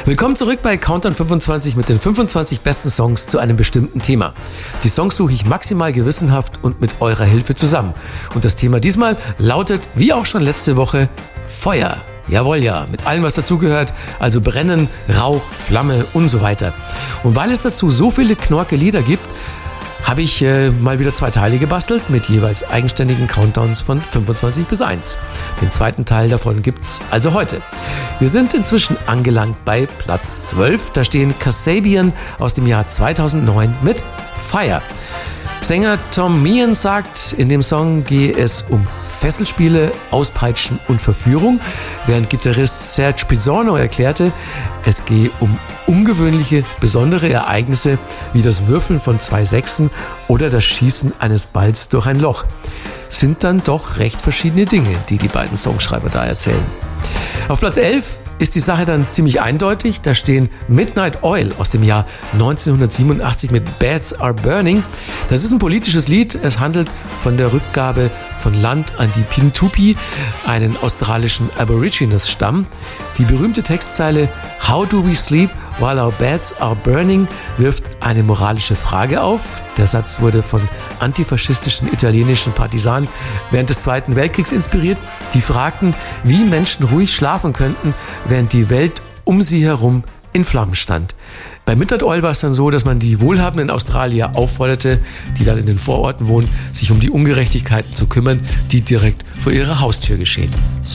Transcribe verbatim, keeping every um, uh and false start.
Willkommen zurück bei Countdown fünfundzwanzig mit den fünfundzwanzig besten Songs zu einem bestimmten Thema. Die Songs suche ich maximal gewissenhaft und mit eurer Hilfe zusammen. Und das Thema diesmal lautet, wie auch schon letzte Woche, Feuer. Jawohl, ja, mit allem, was dazugehört, also Brennen, Rauch, Flamme und so weiter. Und weil es dazu so viele knorke Lieder gibt, habe ich äh, mal wieder zwei Teile gebastelt mit jeweils eigenständigen Countdowns von fünfundzwanzig bis eins. Den zweiten Teil davon gibt's also heute. Wir sind inzwischen angelangt bei Platz zwölf. Da stehen Kasabian aus dem Jahr zweitausendneun mit Fire. Sänger Tom Meehan sagt, in dem Song gehe es um Fesselspiele, Auspeitschen und Verführung, während Gitarrist Serge Pizzorno erklärte, es gehe um ungewöhnliche, besondere Ereignisse wie das Würfeln von zwei Sechsen oder das Schießen eines Balls durch ein Loch. Sind dann doch recht verschiedene Dinge, die die beiden Songschreiber da erzählen. Auf Platz elf ist die Sache dann ziemlich eindeutig. Da stehen Midnight Oil aus dem Jahr neunzehnhundertsiebenundachtzig mit Bats Are Burning. Das ist ein politisches Lied. Es handelt von der Rückgabe von Land an die Pintupi, einen australischen Aborigines-Stamm. Die berühmte Textzeile How do we sleep while our beds are burning wirft eine moralische Frage auf. Der Satz wurde von antifaschistischen italienischen Partisanen während des Zweiten Weltkriegs inspiriert. Die fragten, wie Menschen ruhig schlafen könnten, während die Welt um sie herum in Flammen stand. Bei Midnight Oil war es dann so, dass man die wohlhabenden Australier aufforderte, die dann in den Vororten wohnen, sich um die Ungerechtigkeiten zu kümmern, die direkt vor ihrer Haustür geschehen.